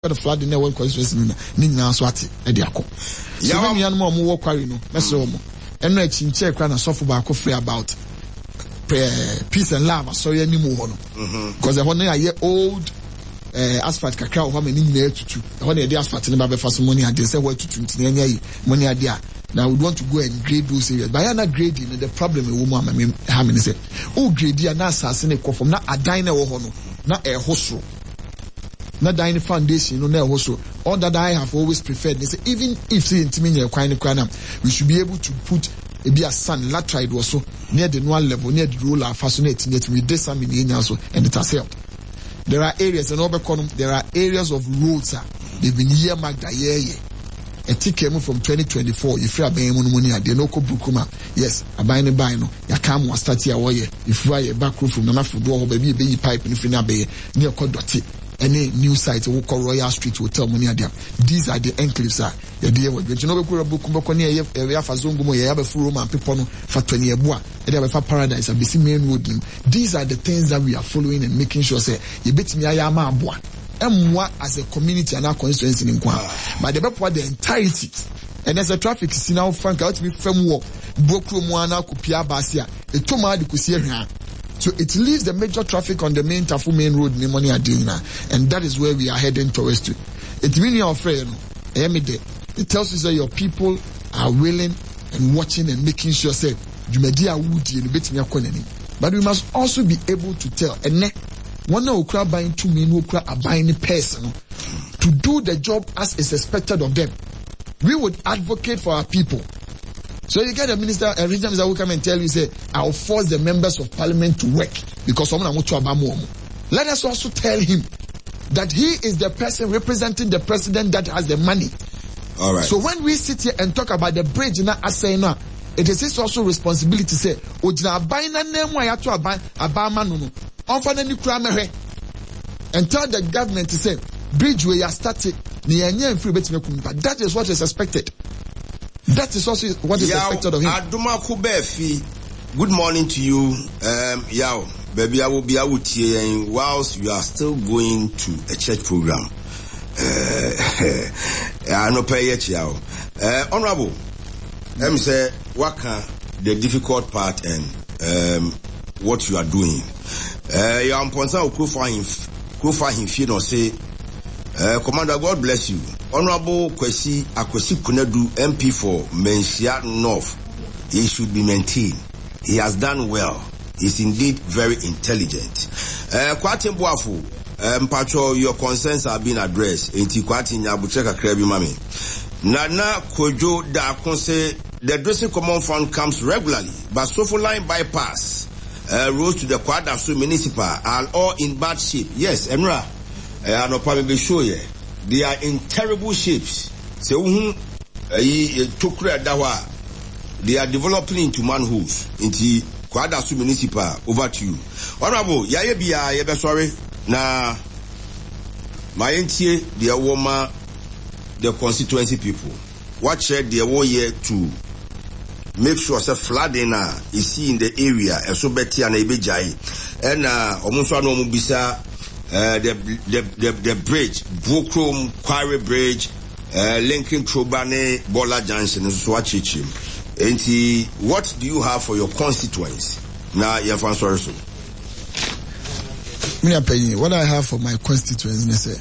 the flood in the world constituency Nina Swati Ediako. So many animal more quarry no, Messomo. And no chinche cran a soft barco free about peace and love, so any more. Because the 1 year old asphalt cacao, how many near to 1 year asphalt in the Baba for some money, and they say what to 20 money idea. Now we want to go and grade those areas. But you're not grading, the problem with woman, I mean, how many say, oh, grade, you're not assassin from not a diner or hono, not a hostro. Not dining foundation, no also. All that I have always preferred. They say even if say intimate we should be able to put a sun latride also near the one level, near the ruler fascinating it with this some in also, and it has helped. There are areas in Oberconum, there are areas of roads they've been year marked a year. A ticket from 2024, if you are buying money at the local Brukuma, yes, a buying a bino, ya come was start here away. If you are a back room from the Nafu door, baby pipe in Finabe near Kodoti. Any new site we call Royal Street Hotel money there. These are the enclaves the dear with you know we could book area for Zongo, you have a full room and people for 20 years. They have a paradise and BC main road. These are the things that we are following and making sure say you bet me ayama boa. As a community and our constituency in Kwa. But the the entirety. And as a traffic is now frank out to be from walk, Bokro Moana Kupia Basia, a Toma de Kusia. So it leaves the major traffic on the main Tafu main road, Nimoni Adina, and that is where we are heading towards to. It really afraid. It tells us that your people are willing and watching and making sure say Jumedia Woody and Betia Koneni. But we must also be able to tell and one who crab buying 2 men who crab a buying person to do the job as is expected of them. We would advocate for our people. So you get a minister, a regional minister will come and tell you, say, I'll force the members of parliament to work because someone wants to abamu. Let us also tell him that he is the person representing the president that has the money. All right. So when we sit here and talk about the bridge in Asena, it is his also responsibility to say, Ojina abayina nemu ayato abama no. Onfa ni kura mehe. And tell the government to say, bridge where you started, ni enye free betime kumpa. That is what is expected. That is also what is expected of him. Aduma Kubefi, good morning to you. Yao, baby, I will be out here whilst you are still going to a church program. I no pay yet, Yao. Honorable, let me say, what can the difficult part and what you are doing? You are on Ponsa Kufa him, you know, say, Commander, God bless you. Honorable Kwesi Akwesi Kunedu, MP for Mensia North. He should be maintained. He has done well. He's indeed very intelligent. Kwatin Boafu, Mpacho, your concerns have been addressed. Inti Kwatin Yabucheka Krebi Mami. Nana Kojo da Konse, the dressing common fund comes regularly, but Sofo line bypass, roads to the Kwadasu municipal are all in bad shape. Yes, Emra. I know probably show you. They are in terrible shapes. So, they are developing into manholes, into Kwadasu municipal. Over to you. Honorable, yeah, sorry. Now, my NTA, the woman, the constituency people, what said the war year to make sure that flooding is seen in the area, and so better and ebejai, and almost no mubisa. The bridge, Bukrum Quarry Bridge, linking Trobane, Bola Junction, and Swachichim. And what do you have for your constituents? Now, you have answered so. What I have for my constituents is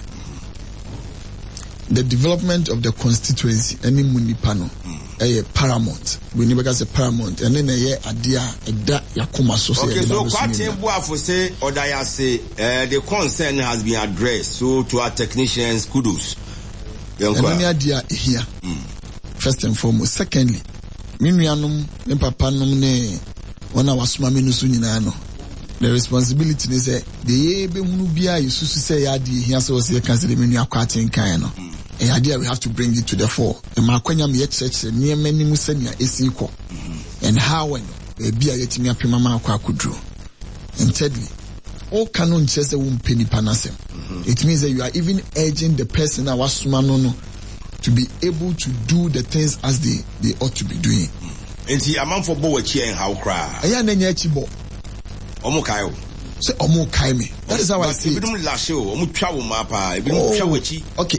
the development of the constituency, any munipano. Paramount. We never say paramount. And then idea yakuma society. Okay, so Kwatin say the concern has been addressed. So to our technicians, kudos. And idea here. First and foremost. Secondly, Minianum Nempapanum ne one our swami no suninano. The responsibility is the Ebunubia you say yadi here so say cancel the menu Kwatin Kayano. And idea we have to bring it to the fore. And Makwanyam yet church near many Musenia is equal. And how when be a yetimia pimama kwakudru. And thirdly, all canon says the womb penny panasem. It means that you are even urging the person that was sumanono to be able to do the things as they ought to be doing. And see a man for bow chair and how cry. I am Chibo. Omokayo. Say omo kai me. That is how I see it. Ebidum lashe o, omo twa wo ma pa, ebidum twa wachi. Okay,